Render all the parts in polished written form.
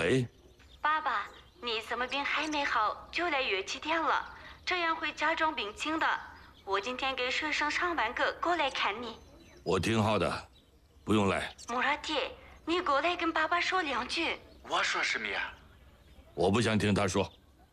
喂， 爸爸，你怎么病还没好就来乐器店了？这样会加重病情的。我今天给学生上完课过来看你。 我挺好的，不用来。 穆拉蒂，你过来跟爸爸说两句。 我说什么呀？ 我不想听他说。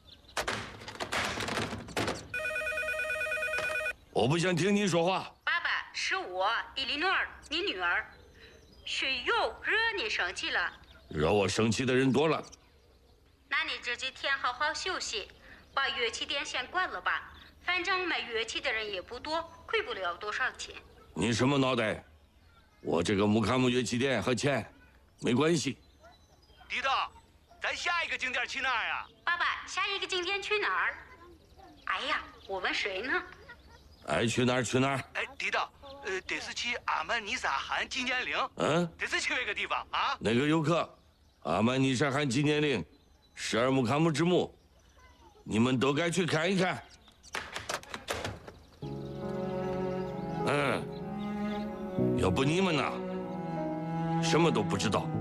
我不想听你说话。 爸爸，是我，伊莉诺尔，你女儿。是又惹你生气了？ 惹我生气的人多了。 那你这几天好好休息，把乐器店先关了吧。反正买乐器的人也不多，亏不了多少钱。 你什么脑袋？我这个木卡姆乐器店和钱没关系。 迪道，咱下一个景点去哪儿呀？ 爸爸，下一个景点去哪儿？哎呀，我问谁呢？ 爱去哪儿去哪儿。 哎，迪道，得是去阿曼尼萨汗纪念陵。得是去那个地方啊。 那个游客，阿曼尼沙汗纪念陵，12木卡姆之墓，你们都该去看一看。要不你们呢，什么都不知道。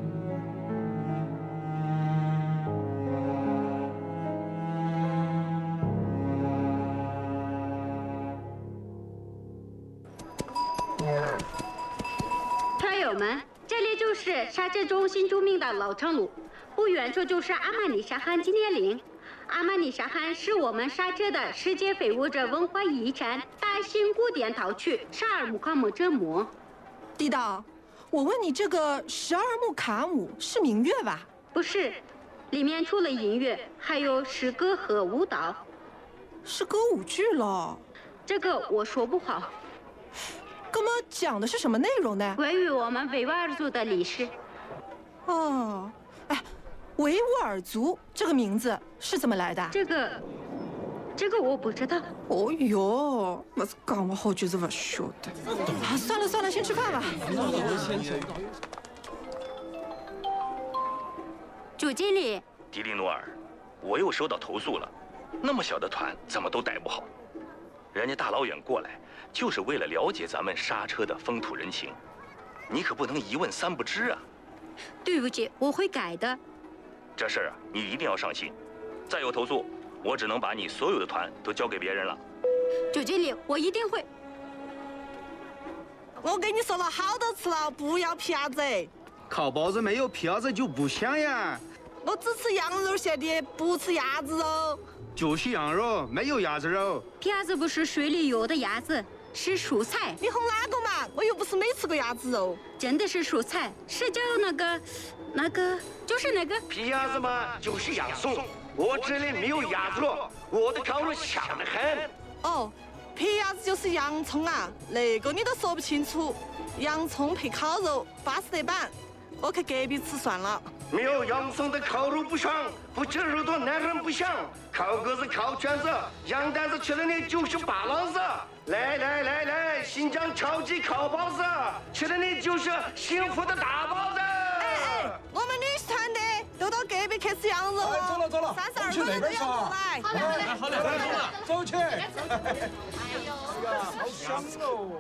朋友们，这里就是沙镇中心著名的老城路，不远处就是阿曼尼沙汗纪念陵。阿曼尼沙汗是我们沙浙的世界非物质文化遗产大型古典陶曲12木卡姆之墓。 地道，我问你，这个12木卡姆是民乐吧？ 不是，里面除了音乐，还有诗歌和舞蹈。 是歌舞剧咯。 这个我说不好。 那么讲的是什么内容呢？ 关于我们维吾尔族的历史。 哦，哎，维吾尔族这个名字是怎么来的？ 这个我不知道。 哦哟，我讲了好久是不晓得。啊，算了算了，先吃饭吧。 主经理， 迪利诺尔，我又收到投诉了，那么小的团怎么都带不好？人家大老远过来，就是为了了解咱们刹车的风土人情，你可不能一问三不知啊！ 对不起，我会改的。 这事儿啊，你一定要上心。再有投诉，我只能把你所有的团都交给别人了。 主经理，我一定会。 我跟你说了好多次了，不要皮鸭子。 烤包子没有皮鸭子就不香呀。 我只吃羊肉馅的，不吃鸭子肉。 就是羊肉，没有鸭子肉。 皮鸭子不是水里游的鸭子，是蔬菜。 你哄哪个嘛？我又不是没吃过鸭子肉。 真的是蔬菜，是叫那个，就是那个皮鸭子嘛，就是洋葱。我这里没有鸭子肉，我的烤肉香得很。 哦，皮鸭子就是洋葱啊，那个你都说不清楚。洋葱配烤肉，巴适得板。我去隔壁吃算了。 没有洋葱的烤肉不香，不吃肉的男人不香。烤鸽子、烤全子、羊蛋子吃了你就是巴郎子。来，新疆超级烤包子，吃了你就是幸福的大包子。 哎，我们女团的都到隔壁去吃羊肉哦。 走了 32个人都要过来。 好嘞，走去。 哎呦， 好香哦！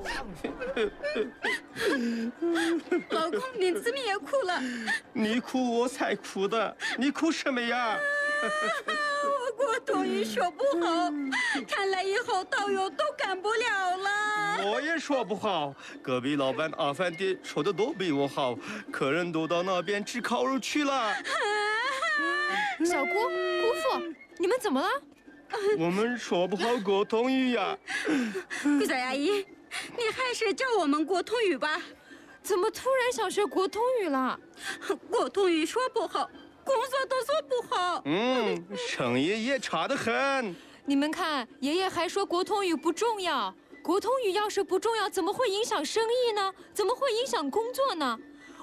老公，你怎么也哭了？ 你哭我才哭的，你哭什么呀？ 我国统语说不好，看来以后导游都干不了了。 我也说不好，隔壁老板阿凡迪说的都比我好，客人都到那边吃烤肉去了。 小姑姑父，你们怎么了？ 我们说不好国统语呀。 桂嫂阿姨，你还是教我们国统语吧。 怎么突然想学国统语了？ 国统语说不好，工作都做不好。 生意也差得很。 你们看，爷爷还说国统语不重要。国统语要是不重要，怎么会影响生意呢？怎么会影响工作呢？